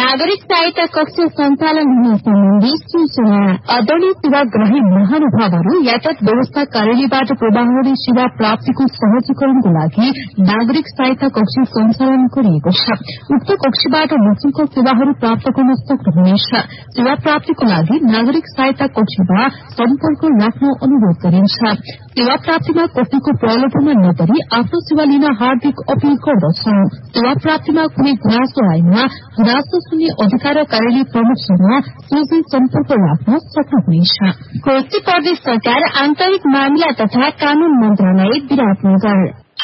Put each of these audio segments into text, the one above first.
नागरिक सहायता कक्ष सञ्चालन हुन सम्बन्धी सूचना। आदरणीय सेवाग्राही महानुभावहरू, यातायात व्यवस्था कार्यालयबाट प्रवाहरी सेवा प्राप्तिको सहजीकरणको लागि नागरिक सहायता कक्ष सञ्चालन गरिएको छ। उक्त कक्षबाट निशुल्क सेवाहरू प्राप्त गर्न सक्नुहुनेछ। सेवा प्राप्तिको लागि नागरिक सहायता कक्षमा सम्पर्क राख्न अनुरोध गरिन्छ। सेवा प्राप्तिमा कसैको प्रलोभनमा नपरी आफ्नो सेवा लिन हार्दिक अपील गर्दछौ। सेवा प्राप्तिमा कुनै गुनासो आएमा गुनासो सुन्ने अधिकार कार्यालय प्रमुखसँग सोझै सम्पर्क राख्न सक्नुहुनेछ। कोशी प्रदेश सरकार आन्तरिक मामिला तथा कानून मन्त्रालय विराटनगर।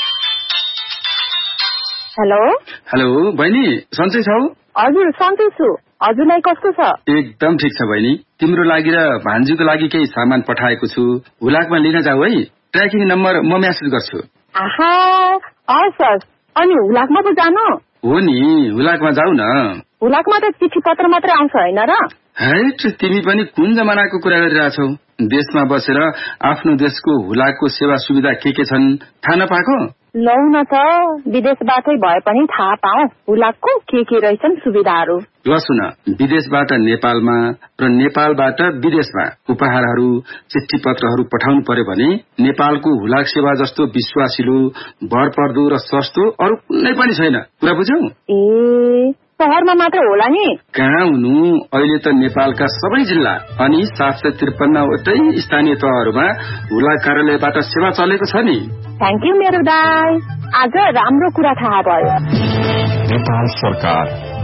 हेलो हेलो बहिनी, सन्चै छौ? हजुर सन्चै छु। हजुरलाई कस्तो छ? एकदम ठिक छ बहिनी। तिम्रो लागि र भान्जीको लागि केही सामान पठाएको छु, हुलाकमा लिन जाऊ है। ट्र्याकिङ नम्बर म म्यासेज गर्छु। आहा, हस्। अनि हुलाकमा पो जानु? हो नि, हुलाकमा जाऊ न। हुलाकमा त चिठी पत्र मात्रै आउँछ होइन र? हैट, तिमी पनि कुन जमानाको कुरा गरिरहेछौ? देशमा बसेर आफ्नो देशको हुलाकको सेवा सुविधा के छन् थाहा नपाएको? लौ न त, विदेशबाटै भए पनि थाहा पाऊ हुलाकको के रहेछन् सुविधाहरू। ल सुन, विदेशबाट नेपालमा र नेपालबाट विदेशमा उपहारहरू चिठी पत्रहरू पठाउनु पर्यो भने नेपालको हुलाक सेवा जस्तो विश्वासिलो, भरपर्दो र सस्तो अरू कुनै पनि छैन। कुरा बुझ्यौ? ए, शहरमा मात्र होला नि? कहाँ हुनु, अहिले त नेपालका सबै जिल्ला अनि 753 वटै स्थानीय तहहरूमा हुलाक कार्यालयबाट सेवा चलेको छ नि। थ्याङ्क यू मेरो दाइ, आज राम्रो कुरा थाहा भयो। नेपाल सरकार